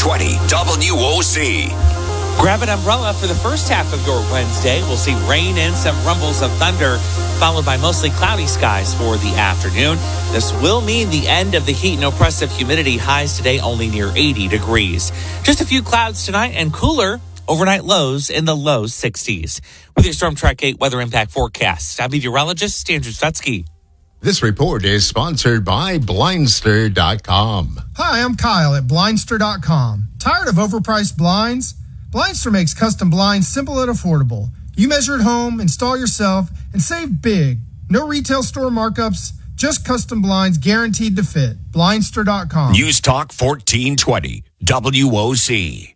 1420 WOC. Grab an umbrella for the first half of your Wednesday. We'll see rain and some rumbles of thunder, followed by mostly cloudy skies for the afternoon. This will mean the end of the heat and oppressive humidity. Highs today only near 80 degrees. Just a few clouds tonight and cooler. Overnight lows in the low 60s. With your Storm Track 8 weather impact forecast, I'm meteorologist Andrew Stutzky. This report is sponsored by Blindster.com. Hi, I'm Kyle at Blindster.com. Tired of overpriced blinds? Blindster makes custom blinds simple and affordable. You measure at home, install yourself, and save big. No retail store markups, just custom blinds guaranteed to fit. Blindster.com. News Talk 1420 WOC.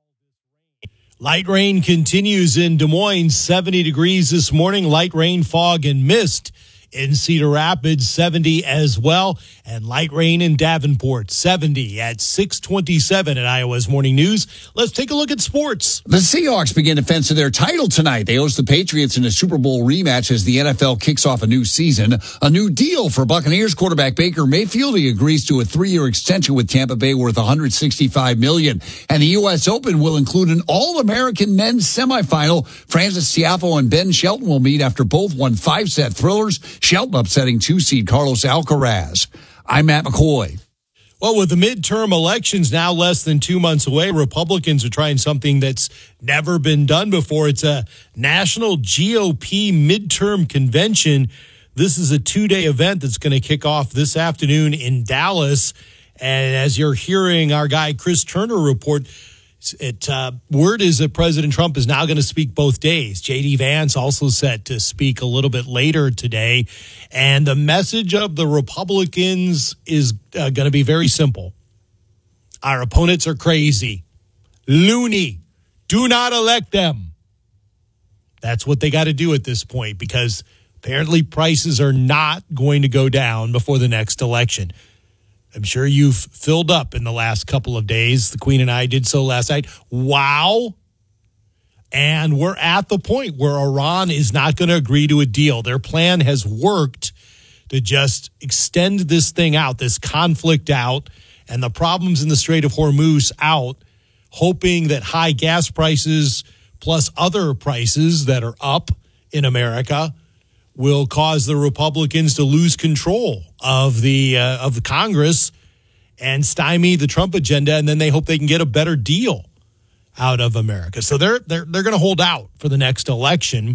Light rain continues in Des Moines, 70 degrees this morning. Light rain, fog, and mist in Cedar Rapids, 70 as well. And light rain in Davenport, 70 at 6:27 at Iowa's Morning News. Let's take a look at sports. The Seahawks begin defense of their title tonight. They host the Patriots in a Super Bowl rematch as the NFL kicks off a new season. A new deal for Buccaneers quarterback Baker Mayfield. He agrees to a 3-year extension with Tampa Bay worth $165 million. And the U.S. Open will include an All-American men's semifinal. Francis Tiafoe and Ben Shelton will meet after both won 5-set thrillers. Shelton upsetting 2-seed Carlos Alcaraz. I'm Matt McCoy. Well, with the midterm elections now less than 2 months away, Republicans are trying something that's never been done before. It's a national GOP midterm convention. This is a 2-day event that's going to kick off this afternoon in Dallas. And as you're hearing our guy Chris Turner report, word is that President Trump is now going to speak both days. J.D. Vance also set to speak a little bit later today. And the message of the Republicans is going to be very simple. Our opponents are crazy, loony. Do not elect them. That's what they got to do at this point, because apparently prices are not going to go down before the next election. I'm sure you've filled up in the last couple of days. The Queen and I did so last night. Wow. And we're at the point where Iran is not going to agree to a deal. Their plan has worked to just extend this thing out, this conflict out, and the problems in the Strait of Hormuz out, hoping that high gas prices plus other prices that are up in America will cause the Republicans to lose control of the Congress and stymie the Trump agenda, and then they hope they can get a better deal out of America. So they're going to hold out for the next election,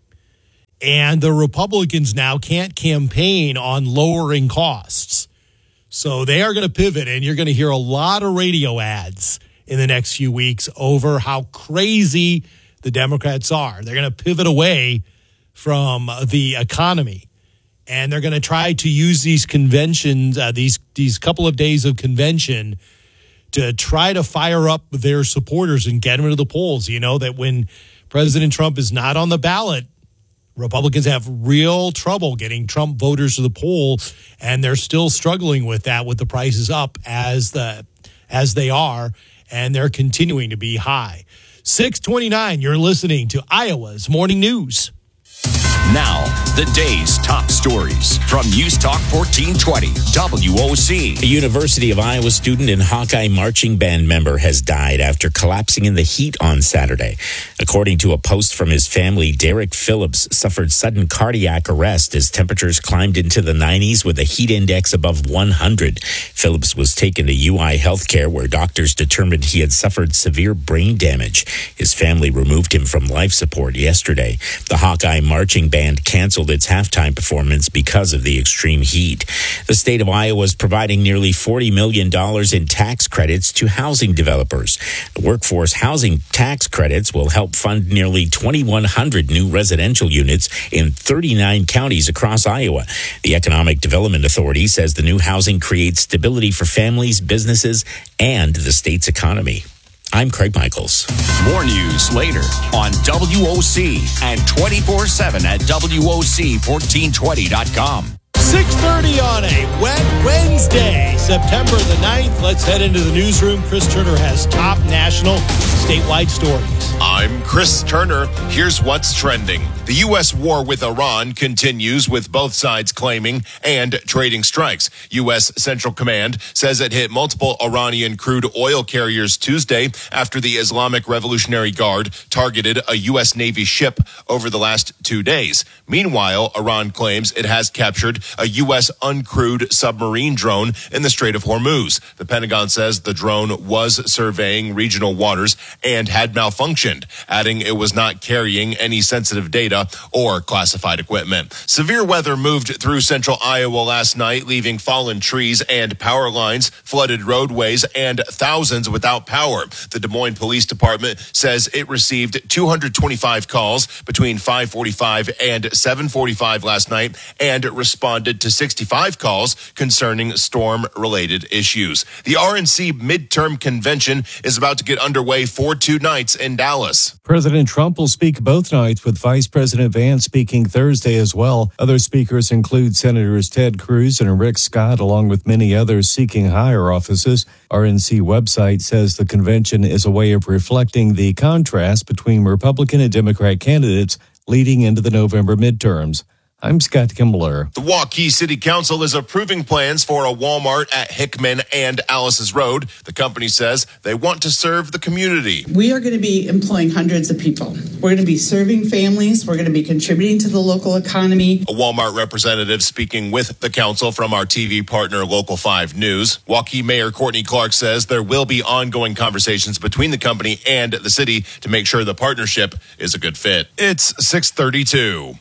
and the Republicans now can't campaign on lowering costs. So they are going to pivot, and you're going to hear a lot of radio ads in the next few weeks over how crazy the Democrats are. They're going to pivot away from the economy, and they're going to try to use these conventions, these couple of days of convention, to try to fire up their supporters and get them into the polls. You know that when President Trump is not on the ballot, Republicans have real trouble getting Trump voters to the poll, and they're still struggling with that, with the prices up as they are, and they're continuing to be high. 6:29, you're listening to Iowa's Morning News. Now, the day's top stories from News Talk 1420 WOC. A University of Iowa student and Hawkeye marching band member has died after collapsing in the heat on Saturday. According to a post from his family, Derek Phillips suffered sudden cardiac arrest as temperatures climbed into the 90s with a heat index above 100. Phillips was taken to UI Healthcare, where doctors determined he had suffered severe brain damage. His family removed him from life support yesterday. The Hawkeye marching band canceled its halftime performance because of the extreme heat. The state of Iowa is providing nearly $40 million in tax credits to housing developers. The workforce housing tax credits will help fund nearly 2,100 new residential units in 39 counties across Iowa. The Economic Development Authority says the new housing creates stability for families, businesses, and the state's economy. I'm Craig Michaels. More news later on WOC and 24/7 at WOC1420.com. 6:30 on a wet Wednesday, September the 9th. Let's head into the newsroom. Chris Turner has top national statewide stories. I'm Chris Turner. Here's what's trending. The U.S. war with Iran continues, with both sides claiming and trading strikes. U.S. Central Command says it hit multiple Iranian crude oil carriers Tuesday after the Islamic Revolutionary Guard targeted a U.S. Navy ship over the last 2 days. Meanwhile, Iran claims it has captured a U.S. uncrewed submarine drone in the Strait of Hormuz. The Pentagon says the drone was surveying regional waters and had malfunctioned, adding it was not carrying any sensitive data or classified equipment. Severe weather moved through central Iowa last night, leaving fallen trees and power lines, flooded roadways, and thousands without power. The Des Moines Police Department says it received 225 calls between 5:45 and 7:45 last night and responded to 65 calls concerning storm-related issues. The RNC midterm convention is about to get underway for 2 nights in Dallas. President Trump will speak both nights, with Vice President Vance speaking Thursday as well. Other speakers include Senators Ted Cruz and Rick Scott, along with many others seeking higher offices. RNC website says the convention is a way of reflecting the contrast between Republican and Democrat candidates leading into the November midterms. I'm Scott Kimbler. The Waukee City Council is approving plans for a Walmart at Hickman and Alice's Road. The company says they want to serve the community. We are going to be employing hundreds of people. We're going to be serving families. We're going to be contributing to the local economy. A Walmart representative speaking with the council from our TV partner, Local 5 News. Waukee Mayor Courtney Clark says there will be ongoing conversations between the company and the city to make sure the partnership is a good fit. It's 6:32.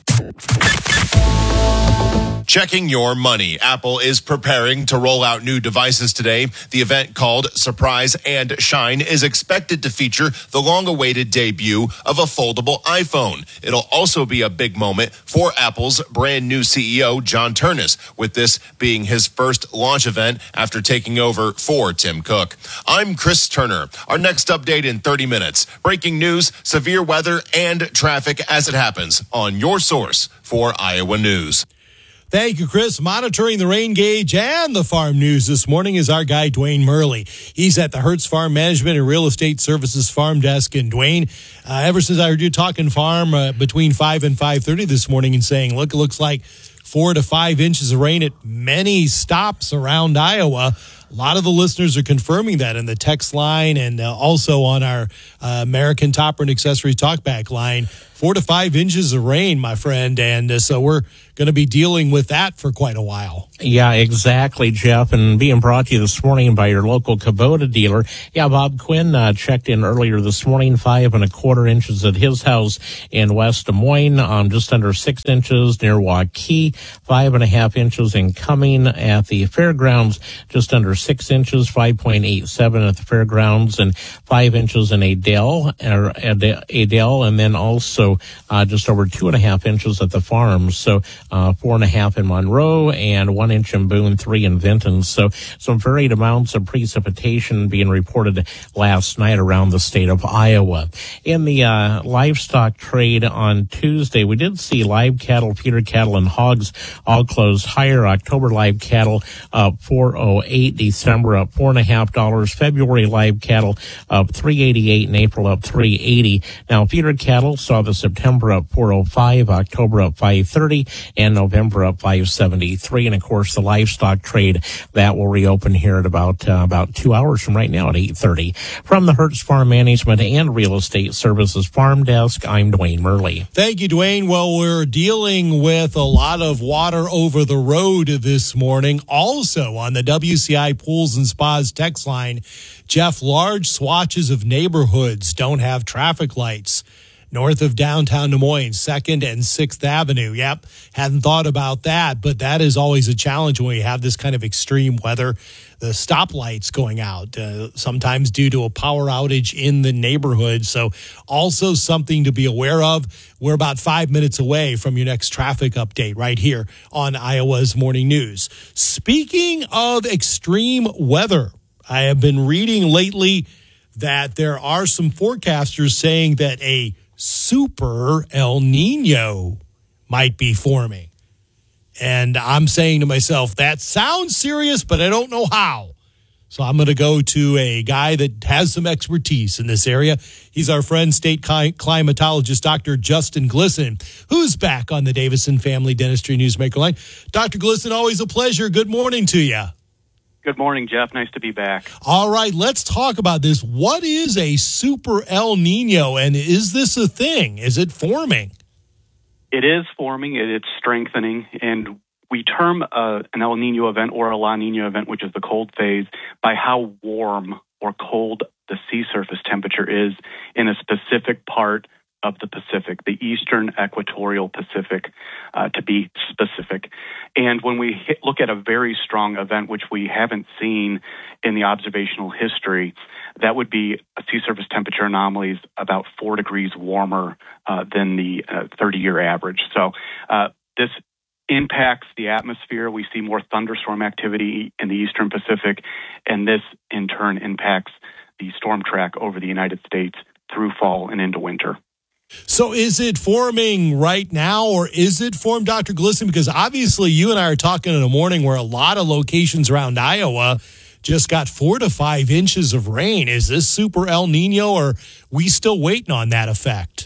Checking your money. Apple is preparing to roll out new devices today. The event, called Surprise and Shine, is expected to feature the long-awaited debut of a foldable iPhone. It'll also be a big moment for Apple's brand new CEO, John Ternus, with this being his first launch event after taking over for Tim Cook. I'm Chris Turner. Our next update in 30 minutes. Breaking news, severe weather, and traffic as it happens on your source for Iowa News. Thank you, Chris. Monitoring the rain gauge and the farm news this morning is our guy, Dwayne Murley. He's at the Hertz Farm Management and Real Estate Services Farm Desk. And Dwayne, ever since I heard you talking farm between 5 and 5:30 this morning and saying, look, it looks like 4 to 5 inches of rain at many stops around Iowa. A lot of the listeners are confirming that in the text line and also on our American Topper and Accessories Talkback line. 4 to 5 inches of rain, my friend. And so we're going to be dealing with that for quite a while. Yeah, exactly, Jeff. And being brought to you this morning by your local Kubota dealer. Yeah, Bob Quinn checked in earlier this morning, 5 1/4 inches at his house in West Des Moines, just under 6 inches near Waukee, 5 1/2 inches in Cumming at the fairgrounds, just under 6 inches, 5.87 at the fairgrounds, and 5 inches in Adel, and then also just over 2.5 inches at the farm. So 4.5 in Monroe and 1 inch in Boone, 3 in Vinton. So some varied amounts of precipitation being reported last night around the state of Iowa. In the livestock trade on Tuesday, we did see live cattle, feeder cattle, and hogs all closed higher. October live cattle up $4.08, December up $4.50, February live cattle up $3.88, and April up $3.80. Now feeder cattle saw the September up $4.05, October up $5.30, and November up $5.73. And of course, the livestock trade that will reopen here at about 2 hours from right now at 8:30. From the Hertz Farm Management and Real Estate Services Farm Desk, I'm Dwayne Murley. Thank you, Dwayne. Well, we're dealing with a lot of water over the road this morning. Also on the WCI Pools and Spas text line, Jeff, large swatches of neighborhoods don't have traffic lights. North of downtown Des Moines, 2nd and 6th Avenue. Yep, hadn't thought about that, but that is always a challenge when we have this kind of extreme weather. The stoplights going out, sometimes due to a power outage in the neighborhood. So also something to be aware of. We're about 5 minutes away from your next traffic update right here on Iowa's Morning News. Speaking of extreme weather, I have been reading lately that there are some forecasters saying that a super El Nino might be forming. And I'm saying to myself, that sounds serious, but I don't know how. So I'm going to go to a guy that has some expertise in this area. He's our friend, state climatologist, Dr. Justin Glisson, who's back on the Davison Family Dentistry Newsmaker line. Dr. Glisson, always a pleasure. Good morning to you. Good morning, Jeff. Nice to be back. All right, let's talk about this. What is a super El Nino, and is this a thing? Is it forming? It is forming. It's strengthening, and we term an El Nino event or a La Nina event, which is the cold phase, by how warm or cold the sea surface temperature is in a specific part of the Pacific, the eastern equatorial Pacific, to be specific. And when we look at a very strong event, which we haven't seen in the observational history, that would be a sea surface temperature anomalies about 4 degrees warmer than the 30-year average. So this impacts the atmosphere. We see more thunderstorm activity in the eastern Pacific, and this in turn impacts the storm track over the United States through fall and into winter. So is it forming right now, or is it formed, Dr. Glisson? Because obviously you and I are talking in a morning where a lot of locations around Iowa just got 4 to 5 inches of rain. Is this super El Nino, or are we still waiting on that effect?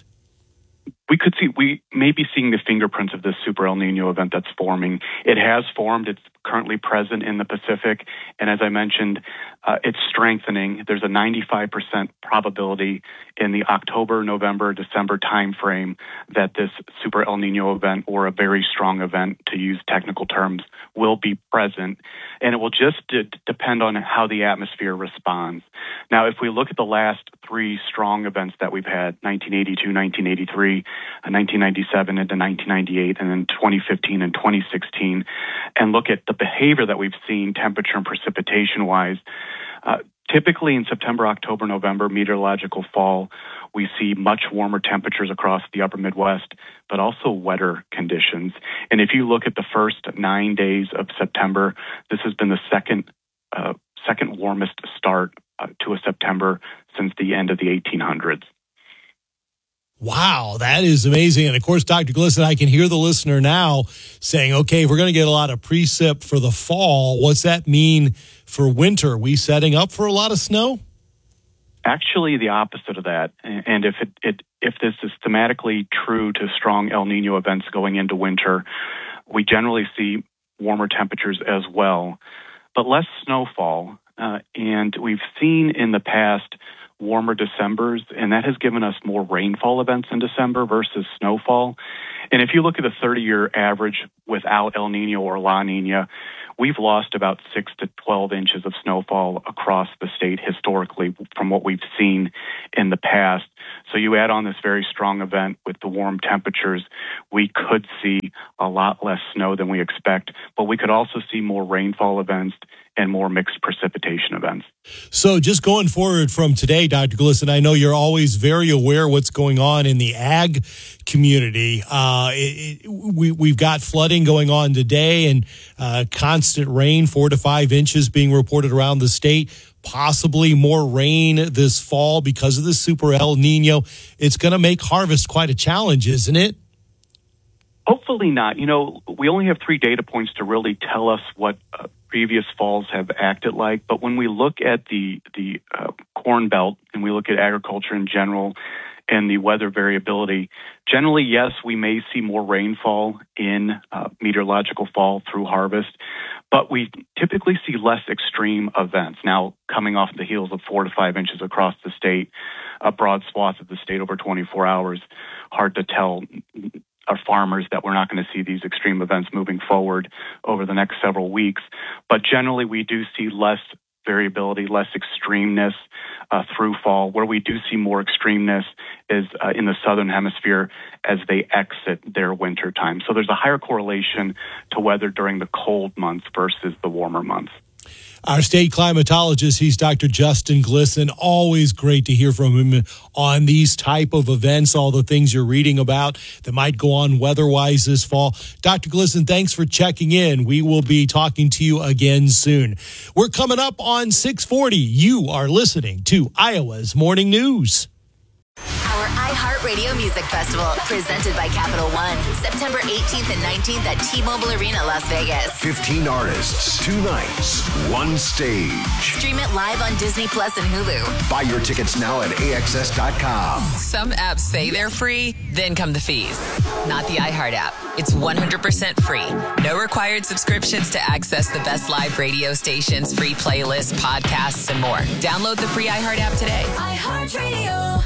We may be seeing the fingerprints of this super El Nino event that's forming. It has formed. It's currently present in the Pacific. And as I mentioned, it's strengthening. There's a 95% probability in the October, November, December timeframe that this super El Nino event, or a very strong event to use technical terms, will be present. And it will just depend on how the atmosphere responds. Now, if we look at the last 3 strong events that we've had, 1982, 1983, 1997 into 1998, and then 2015 and 2016, and look at the behavior that we've seen temperature and precipitation-wise, typically in September, October, November, meteorological fall, we see much warmer temperatures across the upper Midwest, but also wetter conditions. And if you look at the first 9 days of September, this has been the second warmest start to a September since the end of the 1800s. Wow, that is amazing. And of course, Dr. Glisson, I can hear the listener now saying, okay, we're going to get a lot of precip for the fall. What's that mean for winter? Are we setting up for a lot of snow? Actually, the opposite of that. And if this is thematically true to strong El Nino events going into winter, we generally see warmer temperatures as well, but less snowfall. And we've seen in the past warmer Decembers, and that has given us more rainfall events in December versus snowfall. And if you look at the 30-year average without El Nino or La Nina, we've lost about 6 to 12 inches of snowfall across the state historically from what we've seen in the past. So you add on this very strong event with the warm temperatures, we could see a lot less snow than we expect, but we could also see more rainfall events and more mixed precipitation events. So just going forward from today, Dr. Glisson, I know you're always very aware what's going on in the ag community. We've got flooding going on today and constant rain, 4 to 5 inches being reported around the state. Possibly more rain this fall because of the super El Nino. It's going to make harvest quite a challenge, isn't it? Hopefully not. You know, we only have 3 data points to really tell us what previous falls have acted like. But when we look at the Corn Belt and we look at agriculture in general and the weather variability, generally, yes, we may see more rainfall in meteorological fall through harvest, but we typically see less extreme events. Now, coming off the heels of 4 to 5 inches across the state, a broad swath of the state over 24 hours, hard to tell our farmers that we're not going to see these extreme events moving forward over the next several weeks. But generally, we do see less variability, less extremeness through fall. Where we do see more extremeness is in the southern hemisphere as they exit their winter time. So there's a higher correlation to weather during the cold months versus the warmer months. Our state climatologist, he's Dr. Justin Glisson. Always great to hear from him on these type of events, all the things you're reading about that might go on weather-wise this fall. Dr. Glisson, thanks for checking in. We will be talking to you again soon. We're coming up on 640. You are listening to Iowa's Morning News. Our iHeart iHeartRadio Music Festival, presented by Capital One. September 18th and 19th at T-Mobile Arena, Las Vegas. 15 artists, 2 nights, 1 stage. Stream it live on Disney Plus and Hulu. Buy your tickets now at AXS.com. Some apps say they're free, then come the fees. Not the iHeart app. It's 100% free. No required subscriptions to access the best live radio stations, free playlists, podcasts, and more. Download the free iHeart app today. iHeartRadio.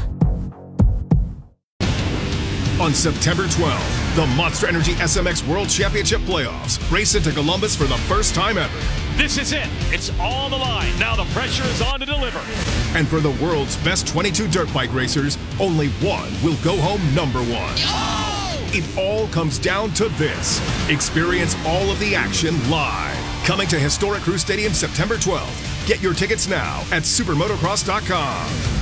On September 12th, the Monster Energy SMX World Championship Playoffs race into Columbus for the first time ever. This is it. It's on the line. Now the pressure is on to deliver. And for the world's best 22 dirt bike racers, only one will go home number 1. Oh! It all comes down to this. Experience all of the action live. Coming to Historic Crew Stadium September 12th. Get your tickets now at supermotocross.com.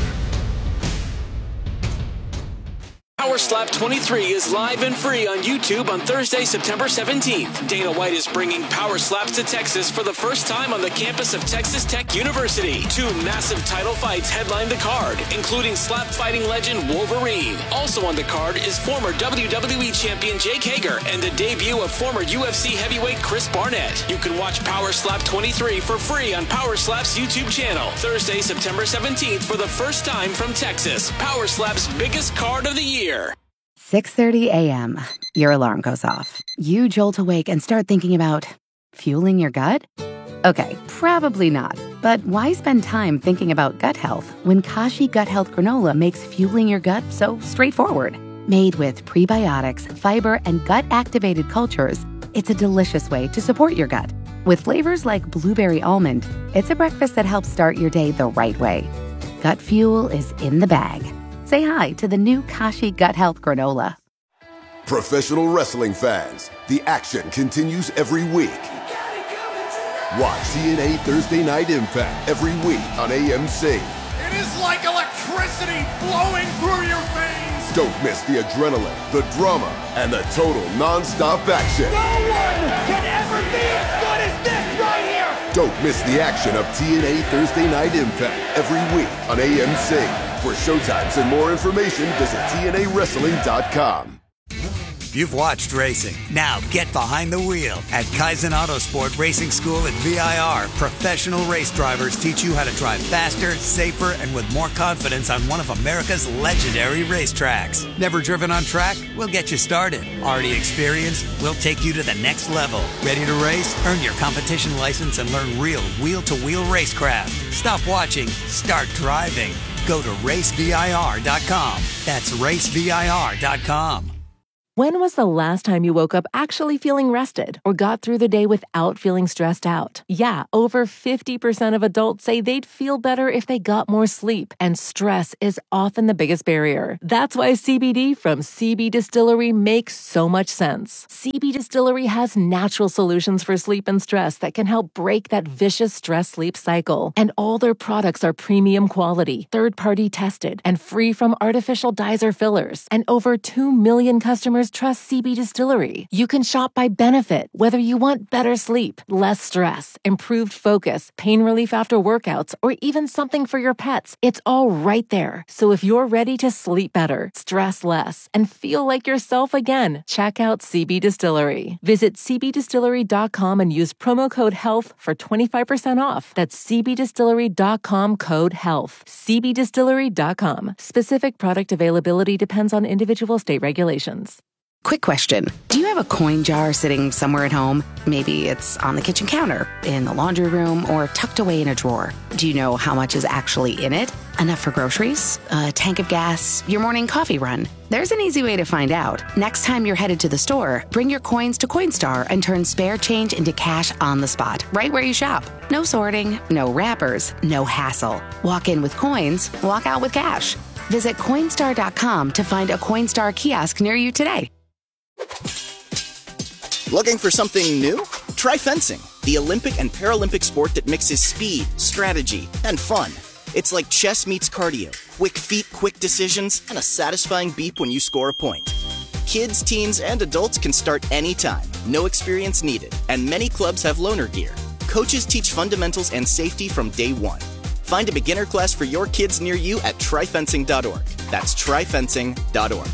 Power Slap 23 is live and free on YouTube on Thursday, September 17th. Dana White is bringing Power Slaps to Texas for the first time on the campus of Texas Tech University. 2 massive title fights headline the card, including slap fighting legend Wolverine. Also on the card is former WWE champion Jake Hager and the debut of former UFC heavyweight Chris Barnett. You can watch Power Slap 23 for free on Power Slap's YouTube channel. Thursday, September 17th for the first time from Texas. Power Slap's biggest card of the year. 6:30 a.m. Your alarm goes off. You jolt awake and start thinking about fueling your gut? Okay, probably not. But why spend time thinking about gut health when Kashi Gut Health Granola makes fueling your gut so straightforward? Made with prebiotics, fiber, and gut-activated cultures, it's a delicious way to support your gut. With flavors like blueberry almond, it's a breakfast that helps start your day the right way. Gut fuel is in the bag. Say hi to the new Kashi Gut Health Granola. Professional wrestling fans, the action continues every week. Watch TNA Thursday Night Impact every week on AMC. It is like electricity flowing through your veins. Don't miss the adrenaline, the drama, and the total non-stop action. No one can ever be as good as this right here. Don't miss the action of TNA Thursday Night Impact every week on AMC. For showtimes and more information, visit TNAWrestling.com. You've watched racing. Now get behind the wheel. At Kaizen Autosport Racing School at VIR, professional race drivers teach you how to drive faster, safer, and with more confidence on one of America's legendary racetracks. Never driven on track? We'll get you started. Already experienced? We'll take you to the next level. Ready to race? Earn your competition license and learn real wheel-to-wheel racecraft. Stop watching. Start driving. Go to racevir.com. That's racevir.com. When was the last time you woke up actually feeling rested or got through the day without feeling stressed out? Yeah, over 50% of adults say they'd feel better if they got more sleep, and stress is often the biggest barrier. That's why CBD from CB Distillery makes so much sense. CB Distillery has natural solutions for sleep and stress that can help break that vicious stress-sleep cycle. And all their products are premium quality, third-party tested, and free from artificial dyes or fillers. And over 2 million customers trust CB Distillery. You can shop by benefit, whether you want better sleep, less stress, improved focus, pain relief after workouts, or even something for your pets. It's all right there. So if you're ready to sleep better, stress less, and feel like yourself again, check out CB Distillery. Visit cbdistillery.com and use promo code HEALTH for 25% off. That's cbdistillery.com code HEALTH. cbdistillery.com. Specific product availability depends on individual state regulations. Quick question. Do you have a coin jar sitting somewhere at home? Maybe it's on the kitchen counter, in the laundry room, or tucked away in a drawer. Do you know how much is actually in it? Enough for groceries? A tank of gas? Your morning coffee run? There's an easy way to find out. Next time you're headed to the store, bring your coins to Coinstar and turn spare change into cash on the spot, right where you shop. No sorting, no wrappers, no hassle. Walk in with coins, walk out with cash. Visit Coinstar.com to find a Coinstar kiosk near you today. Looking for something new? Try fencing, the Olympic and Paralympic sport that mixes speed, strategy, and fun. It's like chess meets cardio, quick feet, quick decisions, and a satisfying beep when you score a point. Kids, teens, and adults can start anytime, no experience needed, and many clubs have loaner gear. Coaches teach fundamentals and safety from day one. Find a beginner class for your kids near you at tryfencing.org. That's tryfencing.org.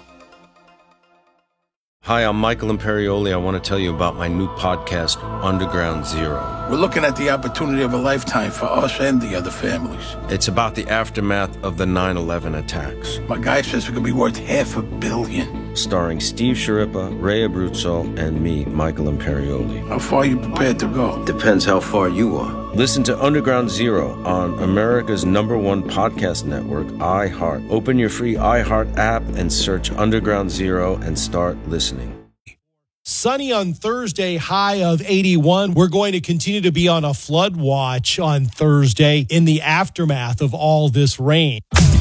Hi, I'm Michael Imperioli. I want to tell you about my new podcast, Underground Zero. We're looking at the opportunity of a lifetime for us and the other families. It's about the aftermath of the 9/11 attacks. My guy says it could be worth $500 million. Starring Steve Sciarippa, Ray Abruzzo, and me, Michael Imperioli. How far are you prepared to go? Depends how far you are. Listen to Underground Zero on America's #1 podcast network, iHeart. Open your free iHeart app and search Underground Zero and start listening. Sunny on Thursday, high of 81. We're going to continue to be on a flood watch on Thursday in the aftermath of all this rain.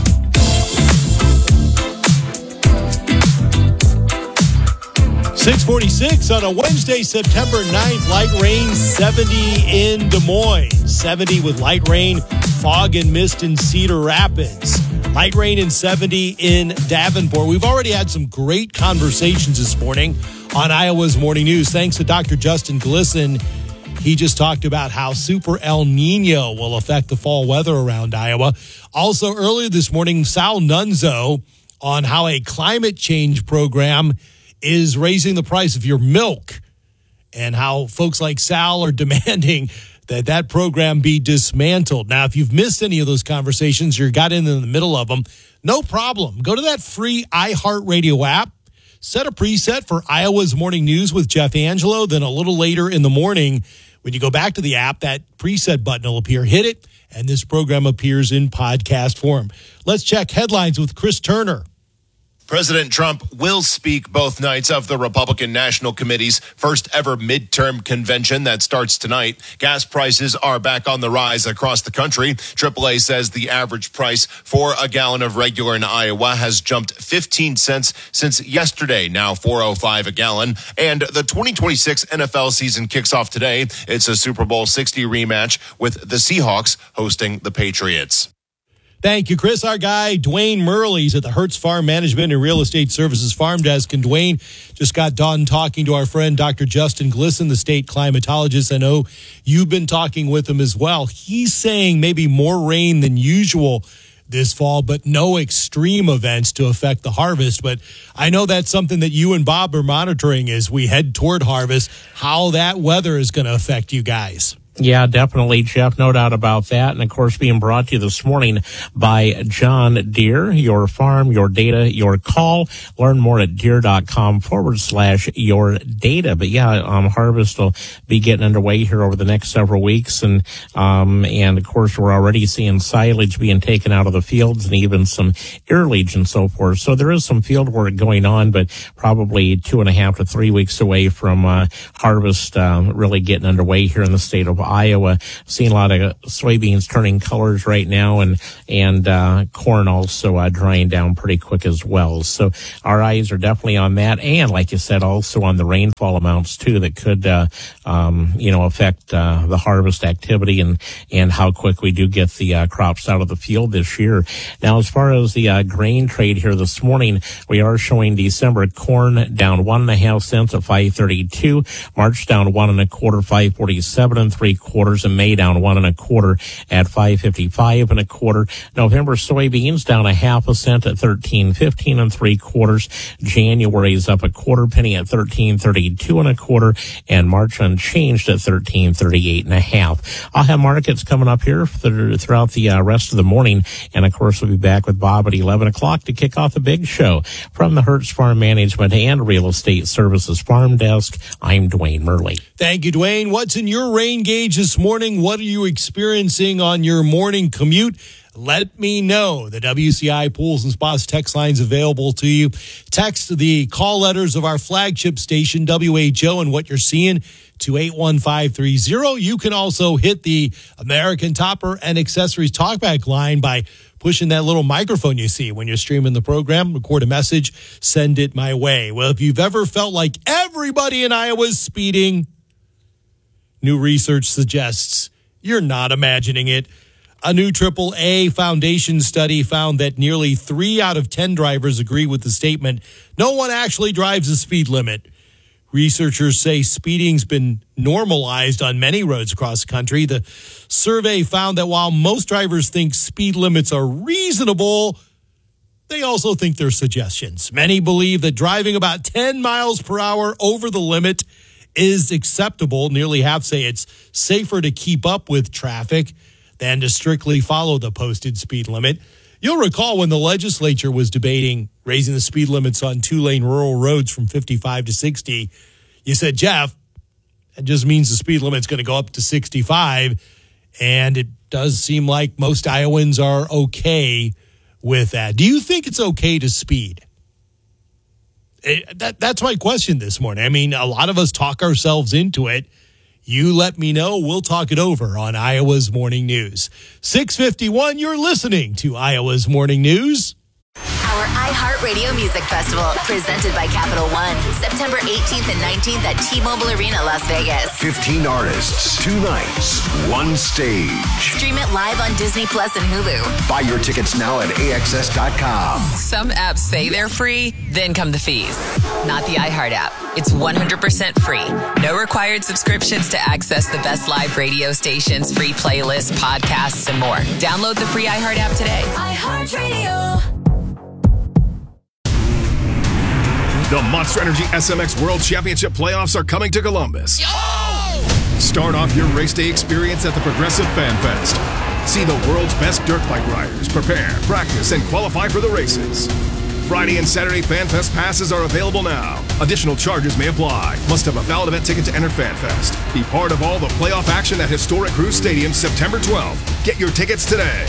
.46 on a Wednesday, September 9th. Light rain, 70 in Des Moines. 70 with light rain, fog and mist in Cedar Rapids. Light rain and 70 in Davenport. We've already had some great conversations this morning on Iowa's Morning News. Thanks to Dr. Justin Glisson. He just talked about how Super El Nino will affect the fall weather around Iowa. Also, earlier this morning, Sal Nunzo on how a climate change program is raising the price of your milk and how folks like Sal are demanding that that program be dismantled. Now, if you've missed any of those conversations, you got in the middle of them, no problem. Go to that free iHeartRadio app, set a preset for Iowa's Morning News with Jeff Angelo. Then a little later in the morning, when you go back to the app, that preset button will appear. Hit it, and this program appears in podcast form. Let's check headlines with Chris Turner. President Trump will speak both nights of the Republican National Committee's first ever midterm convention that starts tonight. Gas prices are back on the rise across the country. AAA says the average price for a gallon of regular in Iowa has jumped 15 cents since yesterday, now $4.05 a gallon. And the 2026 NFL season kicks off today. It's a Super Bowl 60 rematch with the Seahawks hosting the Patriots. Thank you, Chris. Our guy, Dwayne Murley's at the Hertz Farm Management and Real Estate Services Farm Desk. And Dwayne just got done talking to our friend, Dr. Justin Glisson, the state climatologist. I know you've been talking with him as well. He's saying maybe more rain than usual this fall, but no extreme events to affect the harvest. But I know that's something that you and Bob are monitoring as we head toward harvest, how that weather is going to affect you guys. Yeah, definitely, Jeff. No doubt about that. And, of course, being brought to you this morning by John Deere, your farm, your data, your call. Learn more at deere.com/your data. But, yeah, harvest will be getting underway here over the next several weeks. And, of course, we're already seeing silage being taken out of the fields and even some earlage and so forth. So there is some field work going on, but probably 2.5 to 3 weeks away from harvest really getting underway here in the state of Iowa. Seeing a lot of soybeans turning colors right now, and corn also drying down pretty quick as well. So our eyes are definitely on that, and like you said, also on the rainfall amounts too that could affect the harvest activity and how quick we do get the crops out of the field this year. Now, as far as the grain trade here this morning, we are showing December corn down 1.5 cents at 5.32, March down 1 1/4, 5.47 3/4, and May down 1 1/4 at 5.55 1/4. November soybeans down 0.5 cent at 13.15 3/4. January is up 1/4 penny at 13.32 1/4, and March unchanged at 13.38 1/2. I'll have markets coming up here throughout the rest of the morning, and of course we'll be back with Bob at 11 o'clock to kick off the big show. From the Hertz Farm Management and Real Estate Services Farm Desk, I'm Dwayne Murley. Thank you, Dwayne. What's in your rain gauge this morning? What are you experiencing on your morning commute? Let me know. The WCI Pools and Spas text line's available to you. Text the call letters of our flagship station, WHO, and what you're seeing to 81530. You can also hit the American Topper and Accessories Talkback line by pushing that little microphone you see when you're streaming the program. Record a message, send it my way. Well, if you've ever felt like everybody in Iowa is speeding, new research suggests you're not imagining it. A new AAA Foundation study found that nearly 3 out of 10 drivers agree with the statement, no one actually drives the speed limit. Researchers say speeding's been normalized on many roads across the country. The survey found that while most drivers think speed limits are reasonable, they also think they're suggestions. Many believe that driving about 10 miles per hour over the limit is acceptable. Nearly half say it's safer to keep up with traffic than to strictly follow the posted speed limit. You'll recall when the legislature was debating raising the speed limits on 2-lane rural roads from 55 to 60, you said, Jeff, that just means the speed limit's going to go up to 65. And it does seem like most Iowans are okay with that. Do you think it's okay to speed? That's my question this morning. I mean, a lot of us talk ourselves into it. You let me know. We'll talk it over on Iowa's Morning News. 6:51, you're listening to Iowa's Morning News. Our iHeartRadio Music Festival, presented by Capital One, September 18th and 19th at T-Mobile Arena, Las Vegas. 15 artists, 2 nights, 1 stage. Stream it live on Disney Plus and Hulu. Buy your tickets now at AXS.com. Some apps say they're free, then come the fees. Not the iHeart app. It's 100% free. No required subscriptions to access the best live radio stations, free playlists, podcasts, and more. Download the free iHeart app today. iHeartRadio. The Monster Energy SMX World Championship playoffs are coming to Columbus. Start off your race day experience at the Progressive Fan Fest. See the world's best dirt bike riders prepare, practice, and qualify for the races. Friday and Saturday Fan Fest passes are available now. Additional charges may apply. Must have a valid event ticket to enter Fan Fest. Be part of all the playoff action at historic Cruz Stadium September 12th. Get your tickets today.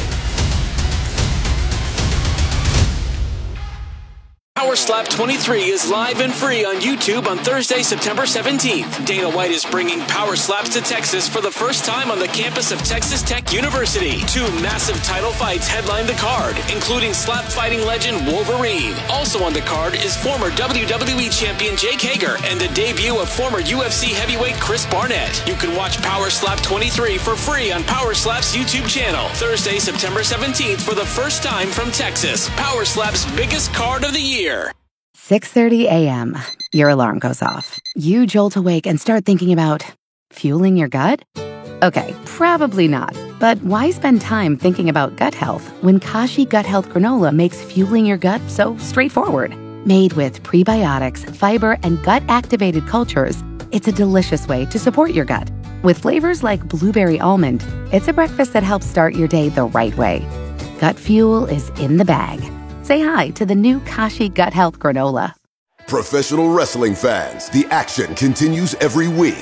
Power Slap 23 is live and free on YouTube on Thursday, September 17th. Dana White is bringing Power Slaps to Texas for the first time on the campus of Texas Tech University. 2 massive title fights headline the card, including slap fighting legend Wolverine. Also on the card is former WWE champion Jake Hager and the debut of former UFC heavyweight Chris Barnett. You can watch Power Slap 23 for free on Power Slap's YouTube channel. Thursday, September 17th for the first time from Texas. Power Slap's biggest card of the year. 6:30 a.m. Your alarm goes off. You jolt awake and start thinking about fueling your gut? Okay, probably not. But why spend time thinking about gut health when Kashi Gut Health Granola makes fueling your gut so straightforward? Made with prebiotics, fiber, and gut-activated cultures, it's a delicious way to support your gut. With flavors like blueberry almond, it's a breakfast that helps start your day the right way. Gut fuel is in the bag. Say hi to the new Kashi Gut Health Granola. Professional wrestling fans, the action continues every week.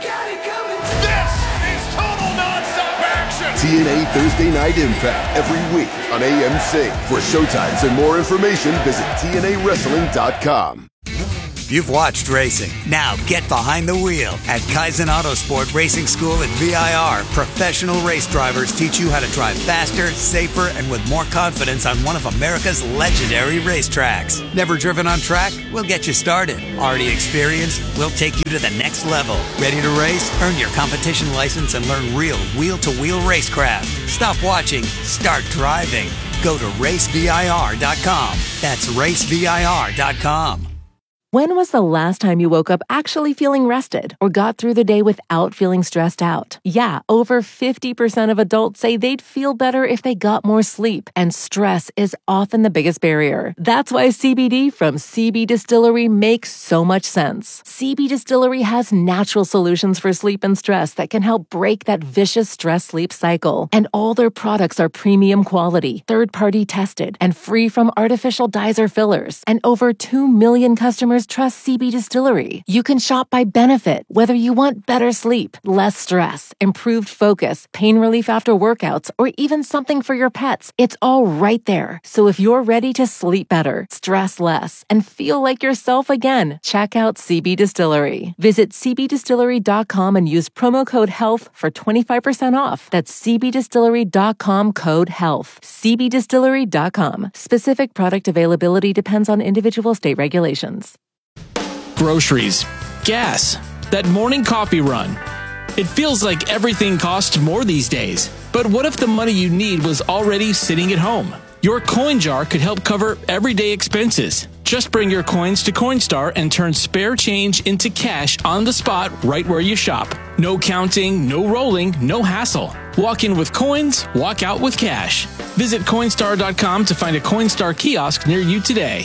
This is total nonstop action! TNA Thursday Night Impact every week on AMC. For showtimes and more information, visit TNAWrestling.com. You've watched racing. Now get behind the wheel. At Kaizen Autosport Racing School at VIR, professional race drivers teach you how to drive faster, safer, and with more confidence on one of America's legendary racetracks. Never driven on track? We'll get you started. Already experienced? We'll take you to the next level. Ready to race? Earn your competition license and learn real wheel-to-wheel racecraft. Stop watching. Start driving. Go to racevir.com. That's racevir.com. When was the last time you woke up actually feeling rested or got through the day without feeling stressed out? Yeah, over 50% of adults say they'd feel better if they got more sleep, and stress is often the biggest barrier. That's why CBD from CB Distillery makes so much sense. CB Distillery has natural solutions for sleep and stress that can help break that vicious stress-sleep cycle. And all their products are premium quality, third-party tested, and free from artificial dyes or fillers. And over 2 million customers trust CB Distillery. You can shop by benefit, whether you want better sleep, less stress, improved focus, pain relief after workouts, or even something for your pets. It's all right there. So if you're ready to sleep better, stress less, and feel like yourself again, check out CB Distillery. Visit cbdistillery.com and use promo code HEALTH for 25% off. That's cbdistillery.com code HEALTH. cbdistillery.com. Specific product availability depends on individual state regulations. Groceries, gas, that morning coffee run. It feels like everything costs more these days. But what if the money you need was already sitting at home? Your coin jar could help cover everyday expenses. Just bring your coins to Coinstar and turn spare change into cash on the spot right where you shop. No counting, no rolling, no hassle. Walk in with coins, walk out with cash. Visit Coinstar.com to find a Coinstar kiosk near you today.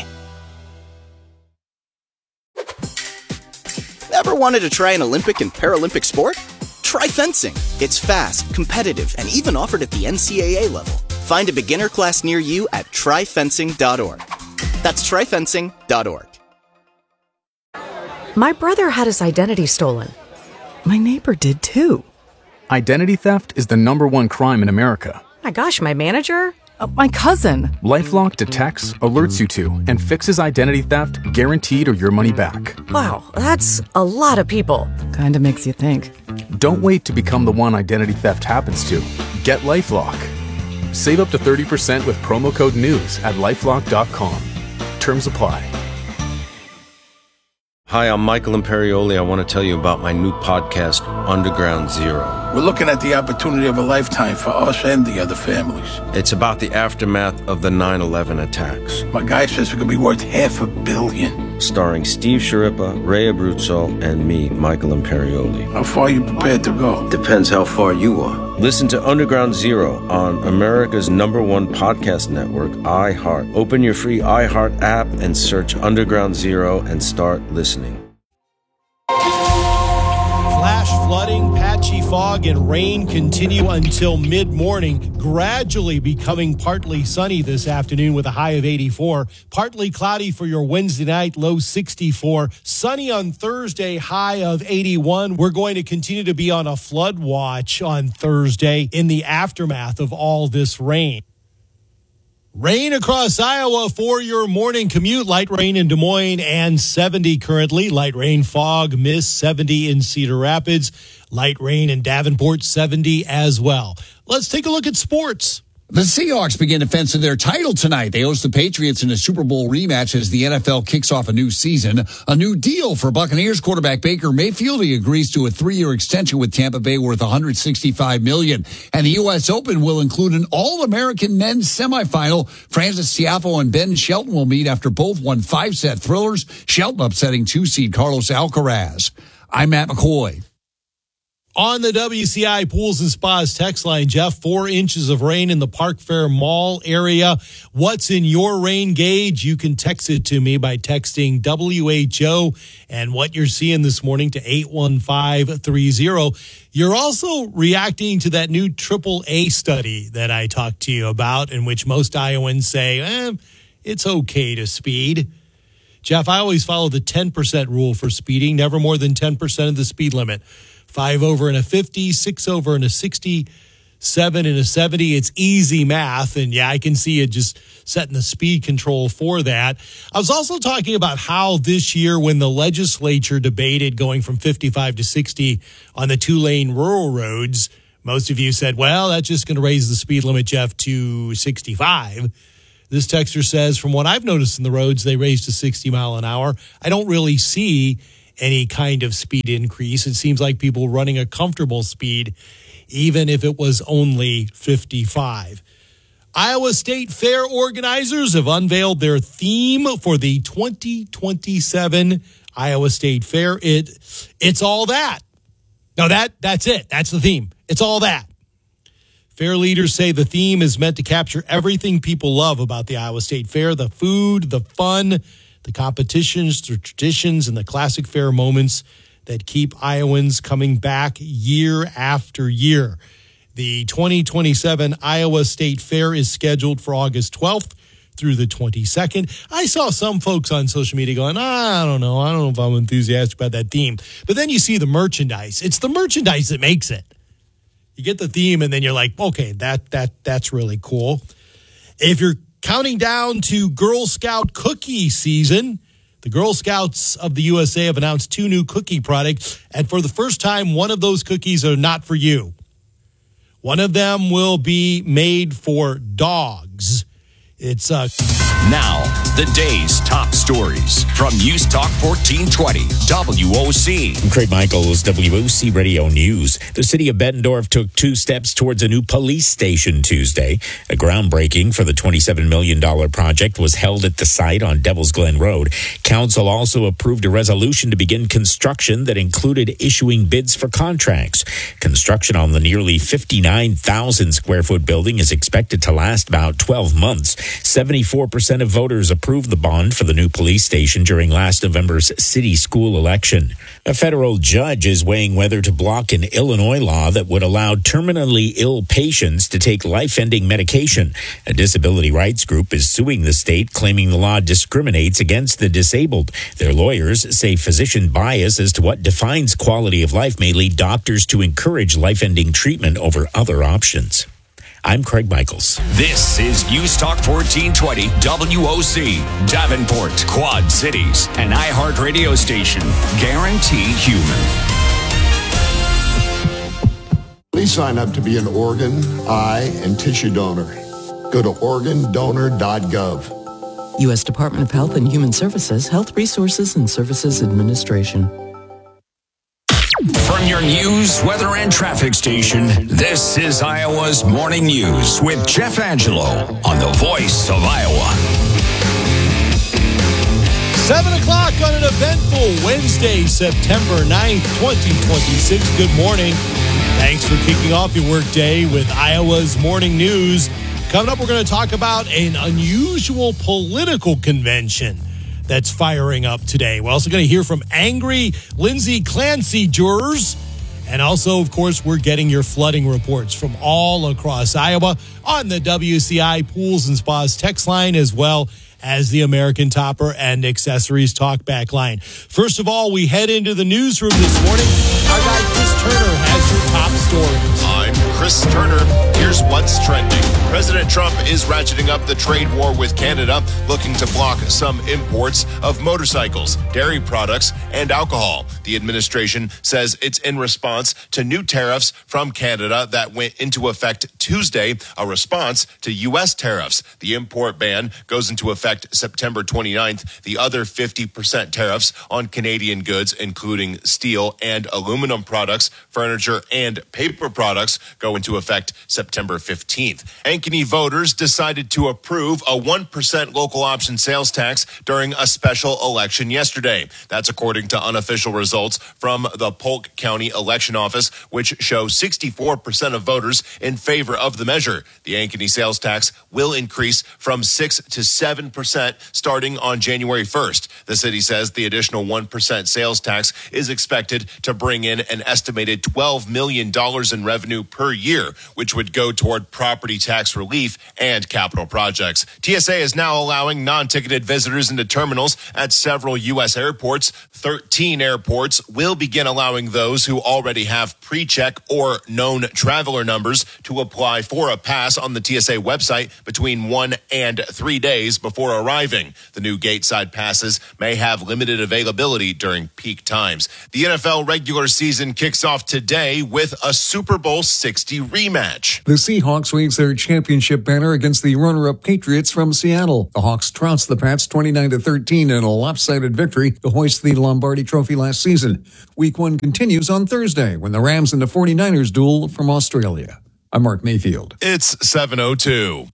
Ever wanted to try an Olympic and Paralympic sport? Try fencing. It's fast, competitive, and even offered at the NCAA level. Find a beginner class near you at tryfencing.org. That's tryfencing.org. My brother had his identity stolen. My neighbor did too. Identity theft is the #1 crime in America. My gosh, my manager? My cousin. LifeLock detects, alerts you to, and fixes identity theft guaranteed or your money back. Wow, that's a lot of people. Kinda makes you think. Don't wait to become the one identity theft happens to. Get LifeLock. Save up to 30% with promo code NEWS at LifeLock.com. Terms apply. Hi, I'm Michael Imperioli. I want to tell you about my new podcast, Underground Zero. We're looking at the opportunity of a lifetime for us and the other families. It's about the aftermath of the 9/11 attacks. My guy says it could be worth $500 million. Starring Steve Sciarippa, Ray Abruzzo, and me, Michael Imperioli. How far are you prepared to go? Depends how far you are. Listen to Underground Zero on America's #1 podcast network, iHeart. Open your free iHeart app and search Underground Zero and start listening. Flash flooding, patchy fog, and rain continue until mid-morning, gradually becoming partly sunny this afternoon with a high of 84. Partly cloudy for your Wednesday night, low 64. Sunny on Thursday, high of 81. We're going to continue to be on a flood watch on Thursday in the aftermath of all this rain. Rain across Iowa for your morning commute. Light rain in Des Moines and 70 currently. Light rain, fog, mist, 70 in Cedar Rapids. Light rain in Davenport, 70 as well. Let's take a look at sports. The Seahawks begin defense of their title tonight. They host the Patriots in a Super Bowl rematch as the NFL kicks off a new season. A new deal for Buccaneers quarterback Baker Mayfield. He agrees to a 3-year extension with Tampa Bay worth $165 million. And the U.S. Open will include an All-American men's semifinal. Francis Tiafoe and Ben Shelton will meet after both won 5-set thrillers. Shelton upsetting 2-seed Carlos Alcaraz. I'm Matt McCoy. On the WCI Pools and Spas text line, Jeff, 4 inches of rain in the Park Fair Mall area. What's in your rain gauge? You can text it to me by texting WHO and what you're seeing this morning to 81530. You're also reacting to that new AAA study that I talked to you about, in which most Iowans say, it's okay to speed. Jeff, I always follow the 10% rule for speeding, never more than 10% of the speed limit. 5 over in a 50, 6 over in a 60, 7 in a 70. It's easy math. And yeah, I can see it just setting the speed control for that. I was also talking about how this year, when the legislature debated going from 55 to 60 on the 2-lane rural roads, most of you said, well, that's just going to raise the speed limit, Jeff, to 65. This texter says, from what I've noticed in the roads, they raised to 60 mile an hour. I don't really see any kind of speed increase. It seems like people running a comfortable speed, even if it was only 55. Iowa State Fair organizers have unveiled their theme for the 2027 Iowa State Fair. It's all that. No, that's it. That's the theme. It's all that. Fair leaders say the theme is meant to capture everything people love about the Iowa State Fair: the food, the fun, the competitions, the traditions, and the classic fair moments that keep Iowans coming back year after year. The 2027 Iowa State Fair is scheduled for August 12th through the 22nd. I saw some folks on social media going, I don't know if I'm enthusiastic about that theme. But then you see the merchandise. It's the merchandise that makes it. You get the theme, and then you're like, okay, that's really cool. If you're counting down to Girl Scout cookie season, the Girl Scouts of the USA have announced 2 new cookie products, and for the first time, one of those cookies are not for you. One of them will be made for dogs. It's Now, the day's top stories from News Talk 1420 WOC. I'm Craig Michaels, WOC Radio News. The city of Bettendorf took 2 steps towards a new police station Tuesday. A groundbreaking for the $27 million project was held at the site on Devil's Glen Road. Council also approved a resolution to begin construction that included issuing bids for contracts. Construction on the nearly 59,000 square foot building is expected to last about 12 months. 74% of voters approved the bond for the new police station during last November's city school election. A federal judge is weighing whether to block an Illinois law that would allow terminally ill patients to take life-ending medication. A disability rights group is suing the state, claiming the law discriminates against the disabled. Their lawyers say physician bias as to what defines quality of life may lead doctors to encourage life-ending treatment over other options. I'm Craig Michaels. This is News Talk 1420 WOC, Davenport, Quad Cities, an iHeart radio station. Guarantee human. Please sign up to be an organ, eye, and tissue donor. Go to organdonor.gov. U.S. Department of Health and Human Services, Health Resources and Services Administration. From your news, weather, and traffic station, this is Iowa's Morning News with Jeff Angelo on the Voice of Iowa. 7 o'clock on an eventful Wednesday, September 9th, 2026. Good morning. Thanks for kicking off your workday with Iowa's Morning News. Coming up, we're going to talk about an unusual political convention that's firing up today. We're also going to hear from angry Lindsay Clancy jurors. And also, of course, we're getting your flooding reports from all across Iowa on the WCI Pools and Spas text line, as well as the American Topper and Accessories Talkback line. First of all, we head into the newsroom this morning. Our guy Chris Turner has your top stories. I'm Chris Turner. Here's what's trending. President Trump is ratcheting up the trade war with Canada, looking to block some imports of motorcycles, dairy products, and alcohol. The administration says it's in response to new tariffs from Canada that went into effect Tuesday, a response to U.S. tariffs. The import ban goes into effect September 29th. The other 50% tariffs on Canadian goods, including steel and aluminum products, furniture, and paper products, go into effect September 15th. Ankeny voters decided to approve a 1% local option sales tax during a special election yesterday. That's according to unofficial results from the Polk County Election Office, which show 64% of voters in favor of the measure. The Ankeny sales tax will increase from 6 to 7% starting on January 1st. The city says the additional 1% sales tax is expected to bring in an estimated $12 million in revenue per year, which would go toward property tax relief and capital projects. TSA is now allowing non-ticketed visitors into terminals at several U.S. airports. 13 airports will begin allowing those who already have pre-check or known traveler numbers to apply for a pass on the TSA website between 1 and 3 days before arriving. The new gateside passes may have limited availability during peak times. The NFL regular season kicks off today with a Super Bowl 60 rematch. The Seahawks waves their championship banner against the runner-up Patriots from Seattle. The Hawks trounced the Pats 29-13 in a lopsided victory to hoist the Lombardi Trophy last season. Week 1 continues on Thursday when the Rams and the 49ers duel from Australia. I'm Mark Mayfield. It's 7:02.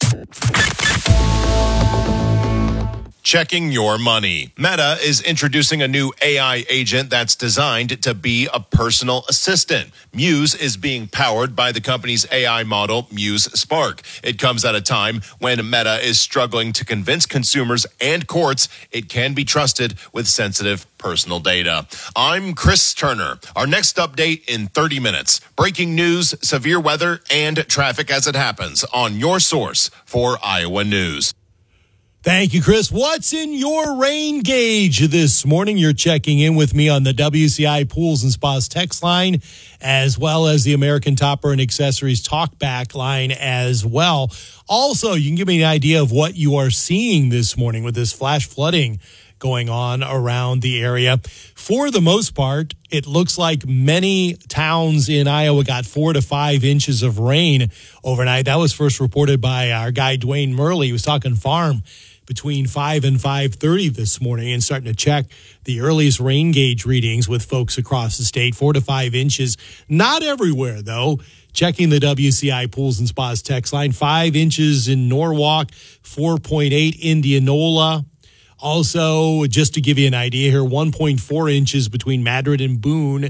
Checking your money. Meta is introducing a new AI agent that's designed to be a personal assistant. Muse is being powered by the company's AI model, Muse Spark. It comes at a time when Meta is struggling to convince consumers and courts it can be trusted with sensitive personal data. I'm Chris Turner. Our next update in 30 minutes. Breaking news, severe weather, and traffic as it happens on your source for Iowa News. Thank you, Chris. What's in your rain gauge this morning? You're checking in with me on the WCI Pools and Spas text line, as well as the American Topper and Accessories Talkback line as well. Also, you can give me an idea of what you are seeing this morning with this flash flooding going on around the area. For the most part, it looks like many towns in Iowa got 4 to 5 inches of rain overnight. That was first reported by our guy, Dwayne Murley. He was talking farm between 5 and 5:30 this morning and starting to check the earliest rain gauge readings with folks across the state. 4 to 5 inches. Not everywhere, though. Checking the WCI Pools and Spas text line, 5 inches in Norwalk, 4.8 Indianola. Also, just to give you an idea here, 1.4 inches between Madrid and Boone,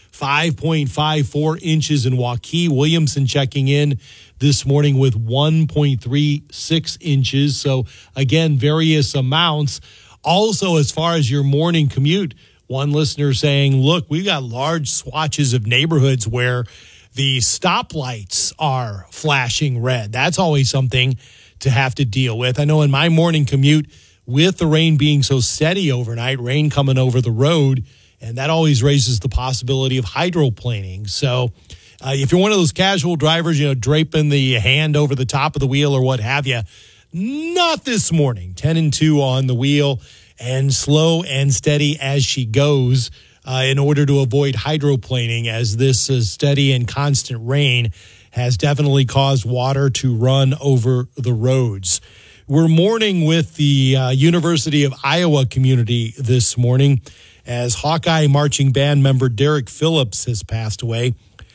5.54 inches in Waukee. Williamson checking in this morning with 1.36 inches. So, again, various amounts. Also, as far as your morning commute, one listener saying, look, we've got large swatches of neighborhoods where the stoplights are flashing red. That's always something to have to deal with. I know in my morning commute, with the rain being so steady overnight, rain coming over the road, and that always raises the possibility of hydroplaning. So if you're one of those casual drivers, draping the hand over the top of the wheel or what have you, not this morning. 10 and 2 on the wheel and slow and steady as she goes in order to avoid hydroplaning, as this steady and constant rain has definitely caused water to run over the roads. We're mourning with the University of Iowa community this morning as Hawkeye marching band member Derek Phillips has passed away.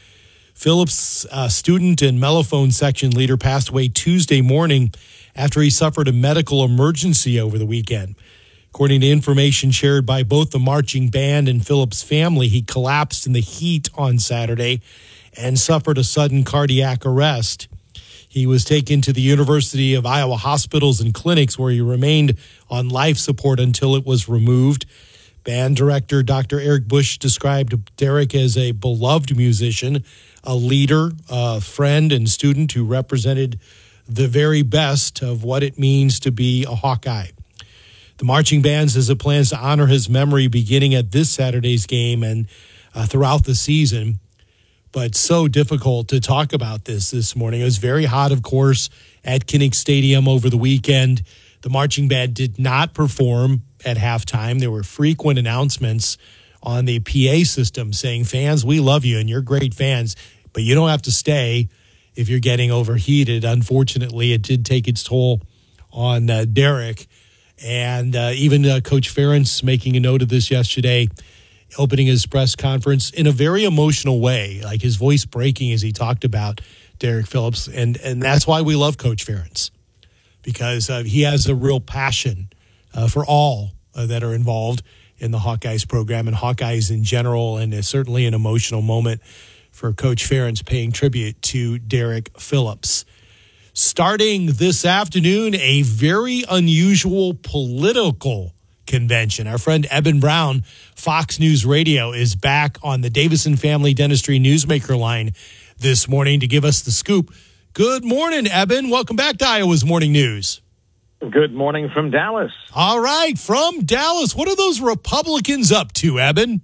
Phillips, student and mellophone section leader, passed away Tuesday morning after he suffered a medical emergency over the weekend. According to information shared by both the marching band and Phillips' family, he collapsed in the heat on Saturday and suffered a sudden cardiac arrest. He was taken to the University of Iowa hospitals and clinics where he remained on life support until it was removed. Band director Dr. Eric Bush described Derek as a beloved musician, a leader, a friend and student who represented the very best of what it means to be a Hawkeye. The marching band says it plans to honor his memory beginning at this Saturday's game and throughout the season. But so difficult to talk about this morning. It was very hot, of course, at Kinnick Stadium over the weekend. The marching band did not perform at halftime. There were frequent announcements on the PA system saying, fans, we love you and you're great fans, but you don't have to stay if you're getting overheated. Unfortunately, it did take its toll on Derek. And even Coach Ferentz making a note of this yesterday, opening his press conference in a very emotional way, like his voice breaking as he talked about Derek Phillips. And that's why we love Coach Ferentz, because he has a real passion for all that are involved in the Hawkeyes program and Hawkeyes in general, and it's certainly an emotional moment for Coach Ferentz paying tribute to Derek Phillips. Starting this afternoon, a very unusual political convention. Our friend Eben Brown, Fox News Radio, is back on the Davison Family Dentistry Newsmaker line this morning to give us the scoop. Good morning, Eben. Welcome back to Iowa's Morning News. Good morning from Dallas. All right, from Dallas. What are those Republicans up to, Eben?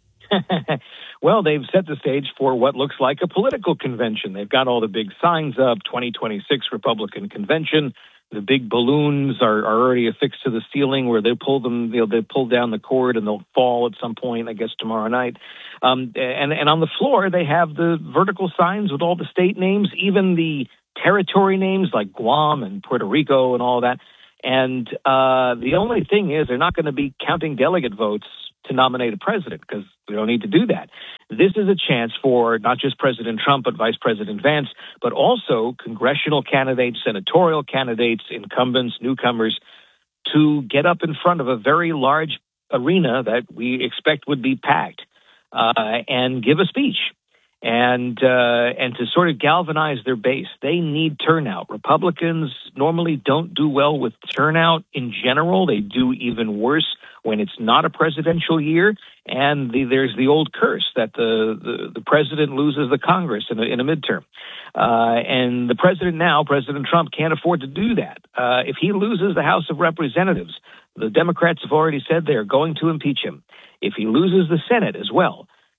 Well, they've set the stage for what looks like a political convention. They've got all the big signs up, 2026 Republican Convention. The big balloons are already affixed to the ceiling where they pull them, they pull down the cord and they'll fall at some point, I guess, tomorrow night. And on the floor, they have the vertical signs with all the state names, even the territory names like Guam and Puerto Rico and all that. And the only thing is they're not going to be counting delegate votes to nominate a president because we don't need to do that. This is a chance for not just President Trump, but Vice President Vance, but also congressional candidates, senatorial candidates, incumbents, newcomers, to get up in front of a very large arena that we expect would be packed and give a speech and to sort of galvanize their base. They need turnout. Republicans normally don't do well with turnout in general. They do even worse when it's not a presidential year, and there's the old curse that the president loses the Congress in a midterm. And the president now, President Trump, can't afford to do that. If he loses the House of Representatives, the Democrats have already said they're going to impeach him. If he loses the Senate as well,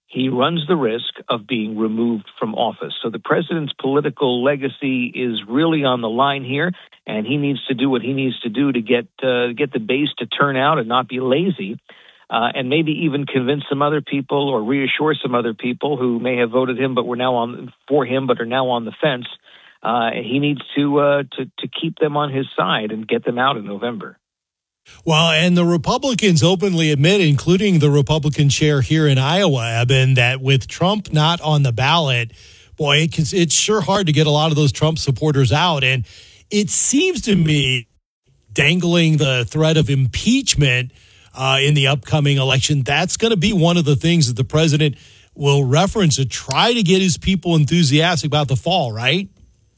he runs the risk of being removed from office. So the president's political legacy is really on the line here, and he needs to do what he needs to do to get the base to turn out and not be lazy, and maybe even convince some other people or reassure some other people who may have voted him but were now for him but are now on the fence. He needs to keep them on his side and get them out in November. Well, and the Republicans openly admit, including the Republican chair here in Iowa, Eben, that with Trump not on the ballot, boy, it's sure hard to get a lot of those Trump supporters out. And it seems to me, dangling the threat of impeachment in the upcoming election, that's going to be one of the things that the president will reference to try to get his people enthusiastic about the fall, right?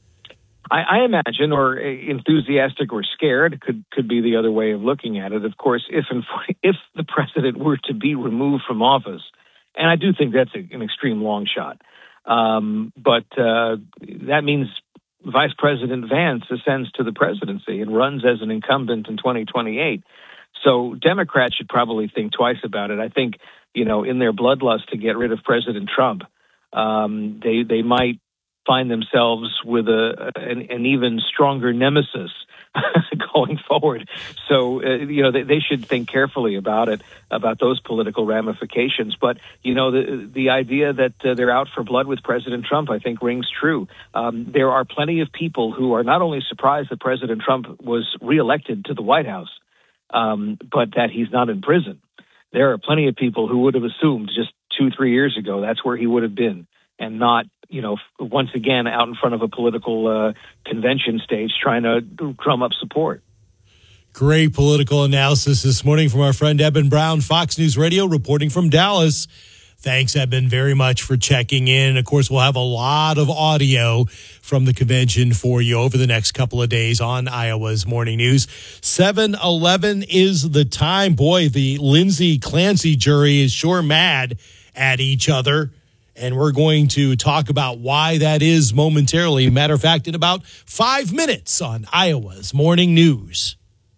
I imagine, or enthusiastic or scared, could be the other way of looking at it. Of course, if the president were to be removed from office, and I do think that's an extreme long shot, but that means Vice President Vance ascends to the presidency and runs as an incumbent in 2028. So Democrats should probably think twice about it. I think, in their bloodlust to get rid of President Trump, they might find themselves with an even stronger nemesis going forward. So, they should think carefully about it, about those political ramifications. But, the idea that they're out for blood with President Trump, I think, rings true. There are plenty of people who are not only surprised that President Trump was reelected to the White House, but that he's not in prison. There are plenty of people who would have assumed just 2-3 years ago that's where he would have been, and not, once again out in front of a political convention stage trying to drum up support. Great political analysis this morning from our friend Eben Brown, Fox News Radio, reporting from Dallas. Thanks, Eben, very much for checking in. Of course, we'll have a lot of audio from the convention for you over the next couple of days on Iowa's Morning News. 7:11 is the time. Boy, the Lindsay Clancy jury is sure mad at each other. And we're going to talk about why that is momentarily. Matter of fact, in about 5 minutes on Iowa's Morning News.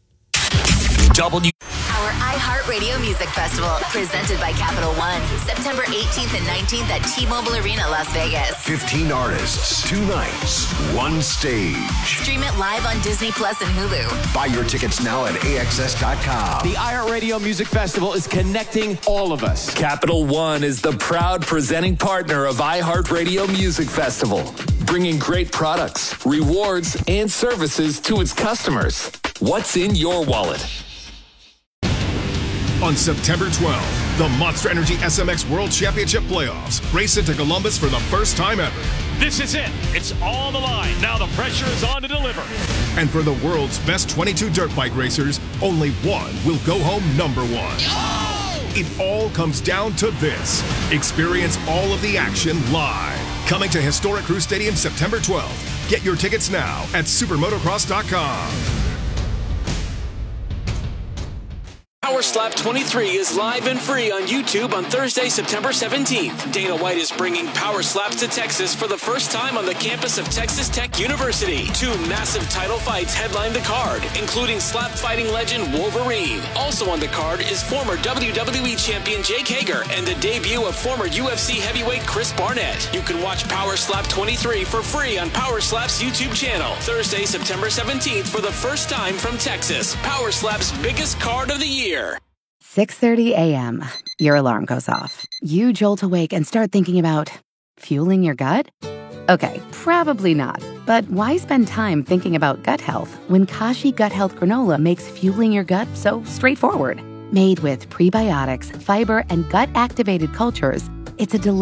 Our iHeartRadio Music Festival, presented by Capital One, September 18th and 19th at T-Mobile Arena, Las Vegas. 15 artists, 2 nights, 1 stage. Stream it live on Disney Plus and Hulu. Buy your tickets now at AXS.com. The iHeartRadio Music Festival is connecting all of us. Capital One is the proud presenting partner of iHeartRadio Music Festival, bringing great products, rewards, and services to its customers. What's in your wallet? On September 12th, the Monster Energy SMX World Championship Playoffs race into Columbus for the first time ever. This is it. It's on the line. Now the pressure is on to deliver. And for the world's best 22 dirt bike racers, only one will go home number 1. Oh! It all comes down to this. Experience all of the action live. Coming to historic Crew Stadium September 12th. Get your tickets now at supermotocross.com. Power Slap 23 is live and free on YouTube on Thursday, September 17th. Dana White is bringing Power Slaps to Texas for the first time on the campus of Texas Tech University. 2 massive title fights headline the card, including slap fighting legend Wolverine. Also on the card is former WWE champion Jake Hager and the debut of former UFC heavyweight Chris Barnett. You can watch Power Slap 23 for free on Power Slap's YouTube channel. Thursday, September 17th for the first time from Texas. Power Slap's biggest card of the year. 6:30 a.m. Your alarm goes off. You jolt awake and start thinking about fueling your gut? Okay, probably not. But why spend time thinking about gut health when Kashi Gut Health Granola makes fueling your gut so straightforward? Made with prebiotics, fiber, and gut-activated cultures, it's a delicious